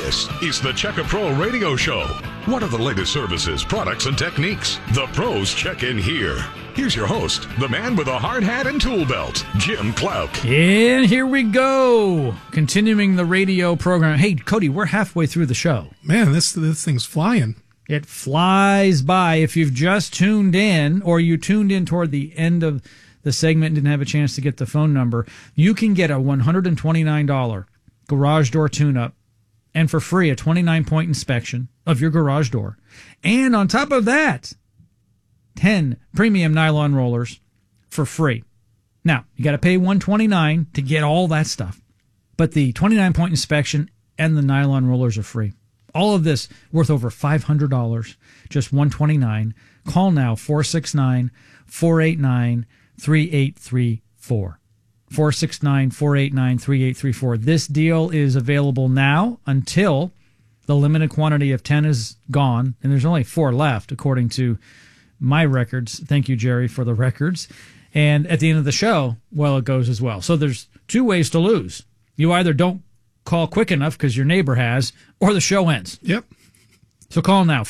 This is the Check a Pro radio show. What are the latest services, products, and techniques? The pros check in here. Here's your host, the man with a hard hat and tool belt, Jim Clouk. And here we go. Continuing the radio program. Hey, Cody, we're halfway through the show. Man, this thing's flying. It flies by. If you've just tuned in, or you tuned in toward the end of the segment and didn't have a chance to get the phone number, you can get a $129 garage door tune-up and for free a 29-point inspection of your garage door. And on top of that, 10 premium nylon rollers for free. Now, you got to pay $129 to get all that stuff, but the 29-point inspection and the nylon rollers are free. All of this worth over $500, just $129. Call now, 469-489-3834. 469-489-3834. This deal is available now until the limited quantity of 10 is gone, and there's only 4 left, according to my records. Thank you, Jerry, for the records. And at the end of the show, well, it goes as well. So there's 2 ways to lose. You either don't call quick enough because your neighbor has, or the show ends. Yep. So call now,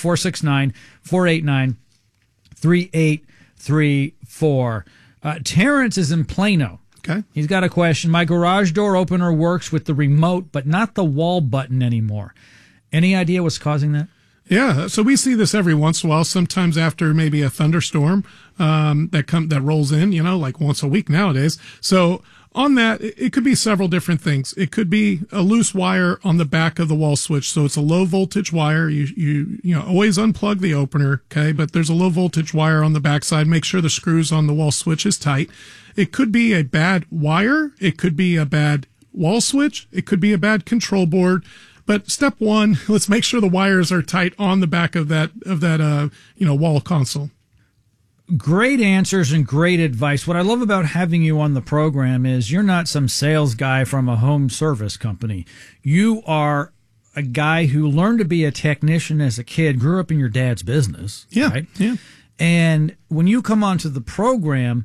469-489-3834. Terrence is in Plano. Okay. He's got a question. My garage door opener works with the remote, but not the wall button anymore. Any idea what's causing that? Yeah, so we see this every once in a while, sometimes after maybe a thunderstorm that rolls in, like once a week nowadays. So on that, it could be several different things. It could be a loose wire on the back of the wall switch. So it's a low voltage wire. You always unplug the opener, okay? But there's a low voltage wire on the backside. Make sure the screws on the wall switch is tight. It could be a bad wire. It could be a bad wall switch. It could be a bad control board. But step one, let's make sure the wires are tight on the back of that wall console. Great answers and great advice. What I love about having you on the program is you're not some sales guy from a home service company. You are a guy who learned to be a technician as a kid, grew up in your dad's business. Yeah. Right? Yeah. And when you come onto the program,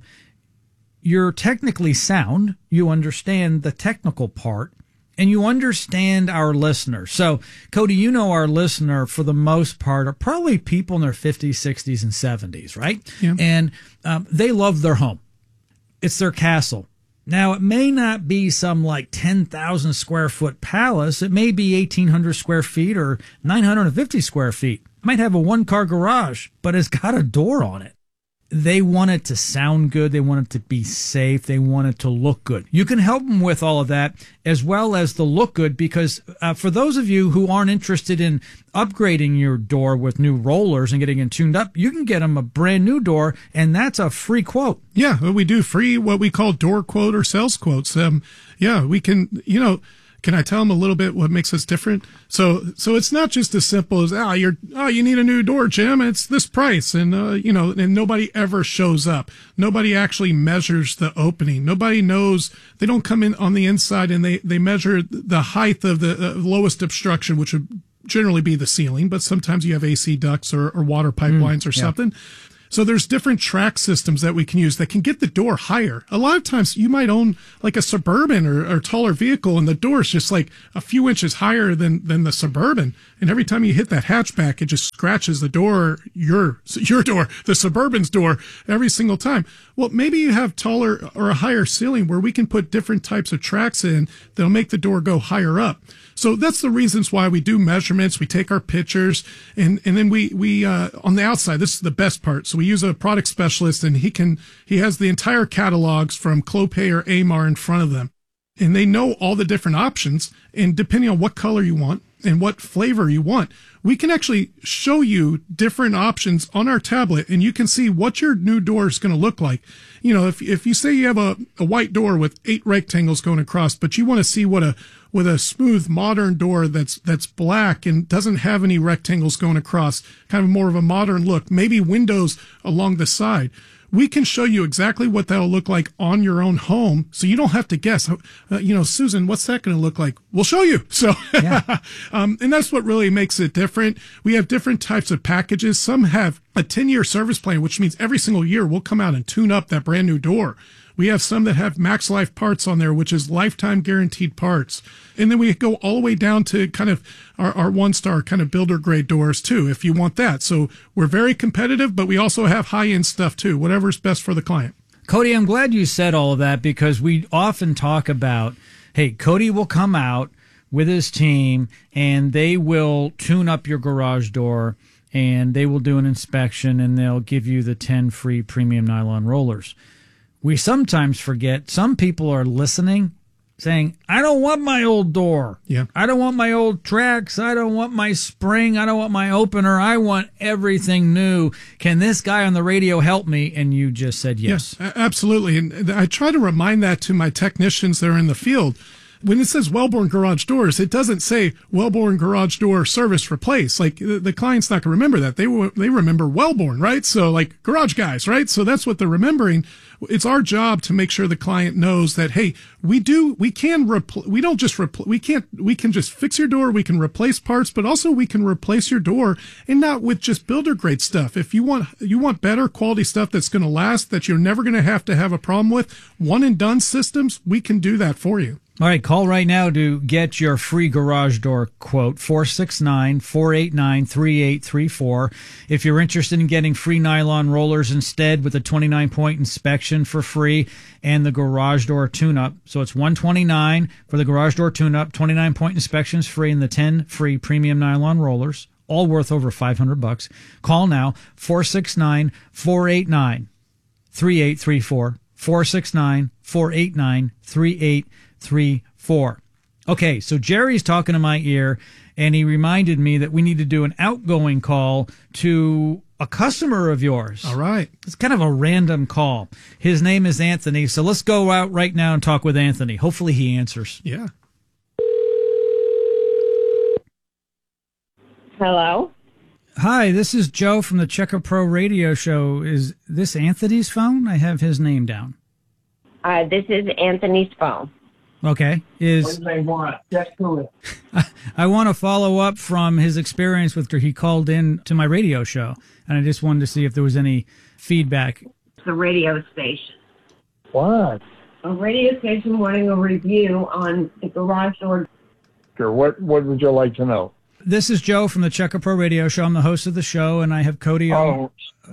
you're technically sound. You understand the technical part. And you understand our listener. So, Cody, our listener, for the most part, are probably people in their 50s, 60s, and 70s, right? Yeah. And they love their home. It's their castle. Now, it may not be some like 10,000 square foot palace. It may be 1,800 square feet or 950 square feet. It might have a one-car garage, but it's got a door on it. They want it to sound good. They want it to be safe. They want it to look good. You can help them with all of that as well as the look good because for those of you who aren't interested in upgrading your door with new rollers and getting it tuned up, you can get them a brand new door, and that's a free quote. Yeah, we do free what we call door quote or sales quotes. We can, can I tell them a little bit what makes us different? So it's not just as simple as, you need a new door, Jim. It's this price. And, and nobody ever shows up. Nobody actually measures the opening. Nobody knows. They don't come in on the inside and they measure the height of the lowest obstruction, which would generally be the ceiling, but sometimes you have AC ducts or water pipelines or something. So there's different track systems that we can use that can get the door higher. A lot of times you might own like a Suburban or taller vehicle and the door is just like a few inches higher than the Suburban. And every time you hit that hatchback, it just scratches the door, your door, the Suburban's door every single time. Well, maybe you have taller or a higher ceiling where we can put different types of tracks in that'll make the door go higher up. So that's the reasons why we do measurements. We take our pictures and then we on the outside, this is the best part. So we use a product specialist and he has the entire catalogs from Clopay or Amar in front of them. And they know all the different options. And depending on what color you want and what flavor you want, we can actually show you different options on our tablet and you can see what your new door is going to look like. If you say you have a white door with 8 rectangles going across, but you want to see what a smooth modern door that's black and doesn't have any rectangles going across, kind of more of a modern look, maybe windows along the side. We can show you exactly what that'll look like on your own home, so you don't have to guess. Susan, what's that going to look like? We'll show you. So, yeah. And that's what really makes it different. We have different types of packages. Some have a 10-year service plan, which means every single year we'll come out and tune up that brand new door. We have some that have max life parts on there, which is lifetime guaranteed parts. And then we go all the way down to kind of our 1-star kind of builder grade doors too, if you want that. So we're very competitive, but we also have high end stuff too, whatever's best for the client. Cody, I'm glad you said all of that, because we often talk about, hey, Cody will come out with his team and they will tune up your garage door and they will do an inspection and they'll give you the 10 free premium nylon rollers. We sometimes forget some people are listening saying, I don't want my old door. Yeah. I don't want my old tracks. I don't want my spring. I don't want my opener. I want everything new. Can this guy on the radio help me? And you just said yes. Yes, absolutely. And I try to remind that to my technicians that are in the field. When it says Wellborn Garage Doors, it doesn't say Wellborn Garage Door Service Replace. Like the client's not going to remember that. They remember Wellborn, right? So like garage guys, right? So that's what they're remembering. It's our job to make sure the client knows that, hey, we can just fix your door. We can replace parts, but also we can replace your door, and not with just builder grade stuff. If you want better quality stuff that's going to last, that you're never going to have a problem with, one and done systems, we can do that for you. All right, call right now to get your free garage door quote, 469-489-3834. If you're interested in getting free nylon rollers instead with a 29-point inspection for free and the garage door tune-up, so it's $129 for the garage door tune-up, 29-point inspections free, and the 10 free premium nylon rollers, all worth over $500. Call now, 469-489-3834, 469-489-3834. Okay, so Jerry's talking to my ear, and he reminded me that we need to do an outgoing call to a customer of yours. All right. It's kind of a random call. His name is Anthony, so let's go out right now and talk with Anthony. Hopefully he answers. Yeah. Hello? Hi, this is Joe from the Checker Pro radio show. Is this Anthony's phone? I have his name down. This is Anthony's phone. Okay. What do they want? Just do it. I want to follow up from his experience with, he called in to my radio show, and I just wanted to see if there was any feedback. It's a radio station. What? A radio station wanting a review on the garage door. Sure. What would you like to know? This is Joe from the Checker Pro radio show. I'm the host of the show, and I have Cody on.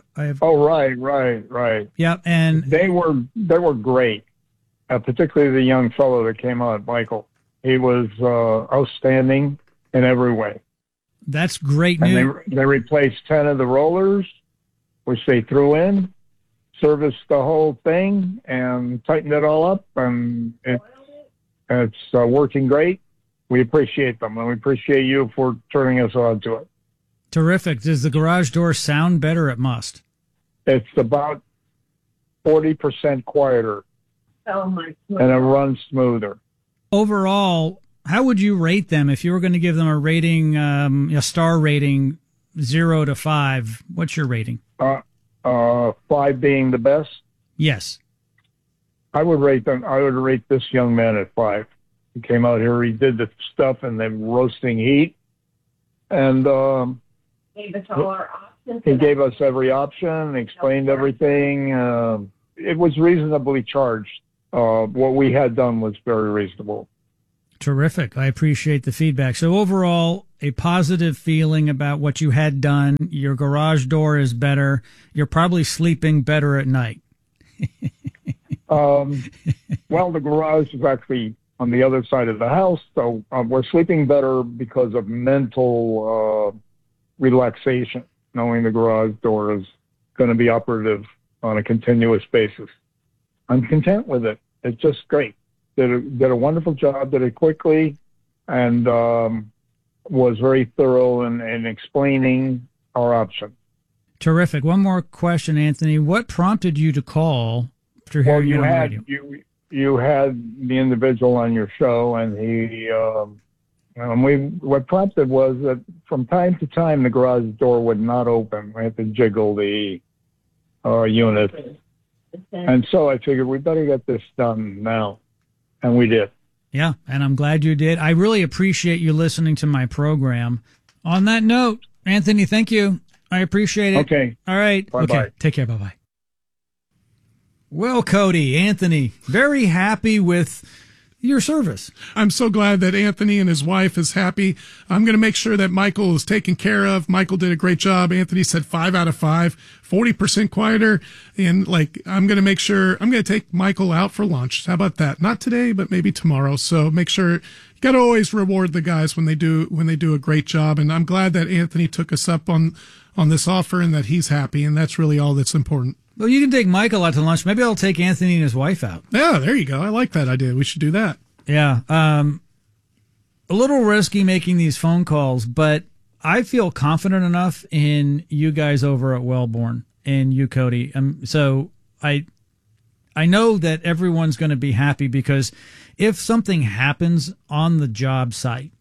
Right. Yeah, and they were great. Particularly the young fellow that came out, Michael. He was outstanding in every way. That's great news. And they replaced 10 of the rollers, which they threw in, serviced the whole thing, and tightened it all up, and it's working great. We appreciate them, and we appreciate you for turning us on to it. Terrific. Does the garage door sound better? It must. It's about 40% quieter. Oh my God. And it runs smoother. Overall, how would you rate them if you were going to give them a rating, a star rating, 0 to 5? What's your rating? 5 being the best. Yes. I would rate this young man at 5. He came out here. He did the stuff in the roasting heat, and Gave us all our options. he gave us every option, explained everything. It was reasonably charged. What we had done was very reasonable. Terrific. I appreciate the feedback. So overall, a positive feeling about what you had done. Your garage door is better. You're probably sleeping better at night. Well, the garage is actually on the other side of the house, so we're sleeping better because of mental relaxation, knowing the garage door is going to be operative on a continuous basis. I'm content with it. It's just great. Did a wonderful job, did it quickly, and was very thorough in explaining our option. Terrific. One more question, Anthony. What prompted you to call after hearing it on the radio? You had the individual on your show, and what prompted was that from time to time the garage door would not open. I had to jiggle the unit. And so I figured we better get this done now. And we did. Yeah, and I'm glad you did. I really appreciate you listening to my program. On that note, Anthony, thank you. I appreciate it. Okay. All right. Bye-bye. Okay. Take care. Bye-bye. Well, Cody, Anthony, very happy with your service. I'm so glad that Anthony and his wife is happy. I'm going to make sure that Michael is taken care of. Michael did a great job. Anthony said 5 out of 5, 40% quieter. And I'm going to make sure I'm going to take Michael out for lunch. How about that? Not today, but maybe tomorrow. So make sure you got to always reward the guys when they do a great job. And I'm glad that Anthony took us up on this offer and that he's happy. And that's really all that's important. Well, you can take Michael out to lunch. Maybe I'll take Anthony and his wife out. Yeah, there you go. I like that idea. We should do that. Yeah. A little risky making these phone calls, but I feel confident enough in you guys over at Wellborn and you, Cody. So I know that everyone's going to be happy because if something happens on the job site,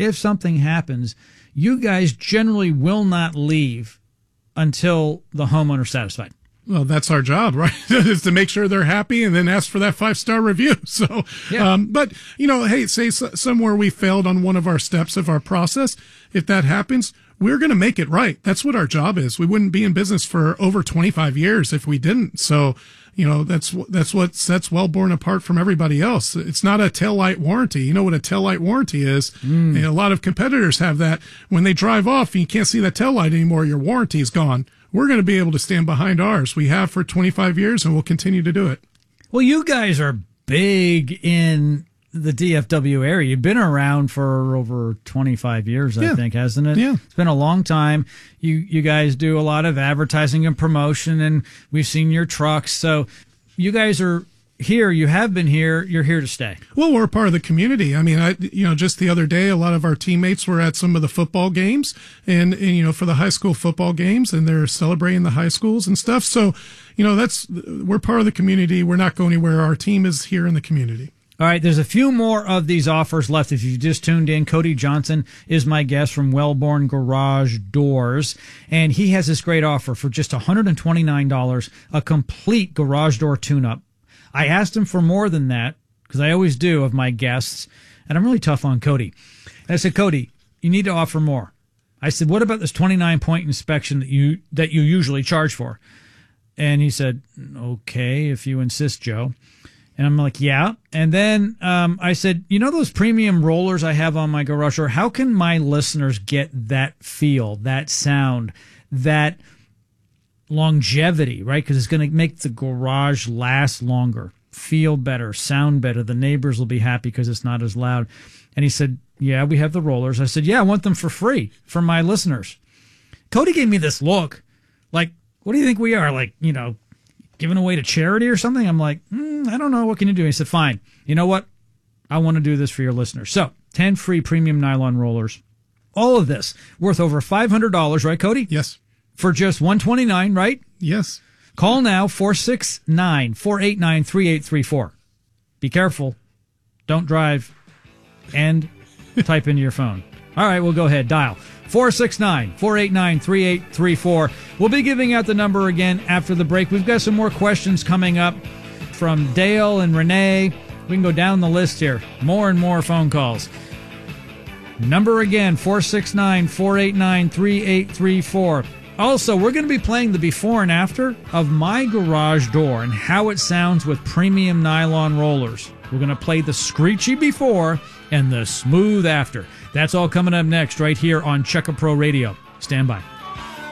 you guys generally will not leave until the homeowner's satisfied. Well, that's our job, right? Is to make sure they're happy and then ask for that 5-star review. So, yeah. But hey, say somewhere we failed on one of our steps of our process. If that happens, we're going to make it right. That's what our job is. We wouldn't be in business for over 25 years if we didn't. So, that's what sets Wellborn apart from everybody else. It's not a taillight warranty. You know what a taillight warranty is? And a lot of competitors have that. When they drive off and you can't see that taillight anymore, your warranty is gone. We're going to be able to stand behind ours. We have for 25 years, and we'll continue to do it. Well, you guys are big in the DFW area. You've been around for over 25 years, I think, hasn't it? Yeah. It's been a long time. You guys do a lot of advertising and promotion, and we've seen your trucks. So you guys are here. You have been here. You're here to stay. Well, we're a part of the community. I mean, just the other day, a lot of our teammates were at some of the football games and for the high school football games, and they're celebrating the high schools and stuff. So, we're part of the community. We're not going anywhere. Our team is here in the community. All right, there's a few more of these offers left. If you just tuned in, Cody Johnson is my guest from Wellborn Garage Doors, and he has this great offer for just $129, a complete garage door tune-up. I asked him for more than that, because I always do of my guests, and I'm really tough on Cody. And I said, Cody, you need to offer more. I said, what about this 29-point inspection that you usually charge for? And he said, okay, if you insist, Joe. And I'm like, yeah. And then I said, those premium rollers I have on my garage door, how can my listeners get that feel, that sound, that longevity, right? Because it's going to make the garage last longer, feel better, sound better. The neighbors will be happy because it's not as loud. And he said, yeah, we have the rollers. I said, yeah, I want them for free for my listeners. Cody gave me this look like, what do you think we are? Like, giving away to charity or something? I'm like, I don't know. What can you do? He said, fine. You know what? I want to do this for your listeners. So 10 free premium nylon rollers. All of this worth over $500, right, Cody? Yes. For just $129, right? Yes. Call now, 469-489-3834. Be careful. Don't drive and type into your phone. All right, well, go ahead. Dial 469-489-3834. We'll be giving out the number again after the break. We've got some more questions coming up from Dale and Renee. We can go down the list here. More and more phone calls. Number again, 469-489-3834. Also, we're going to be playing the before and after of my garage door and how it sounds with premium nylon rollers. We're going to play the screechy before and the smooth after. That's all coming up next right here on Check-A Pro Radio. Stand by.